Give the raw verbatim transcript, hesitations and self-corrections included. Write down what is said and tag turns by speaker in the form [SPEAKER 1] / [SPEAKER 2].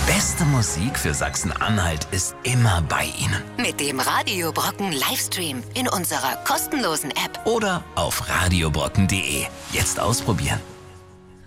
[SPEAKER 1] beste Musik für Sachsen-Anhalt ist immer bei Ihnen.
[SPEAKER 2] Mit dem Radio Brocken Livestream in unserer kostenlosen App.
[SPEAKER 1] Oder auf radiobrocken punkt de. Jetzt ausprobieren.